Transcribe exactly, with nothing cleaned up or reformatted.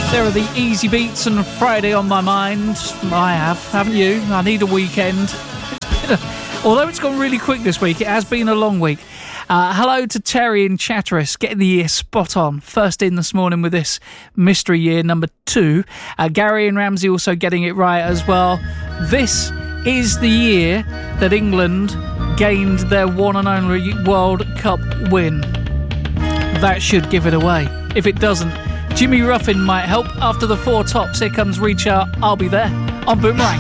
There are the easy beats and Friday on my mind. I have, haven't you? I need a weekend. It's been a, although it's gone really quick this week, it has been a long week. Uh, hello to Terry in Chatteris, getting the year spot on. First in this morning with this mystery year number two. Uh, Gary and Ramsey also getting it right as well. This is the year that England gained their one and only World Cup win. That should give it away. If it doesn't, Jimmy Ruffin might help. After the four tops, here comes Reach Out, I'll Be There on Boomerang.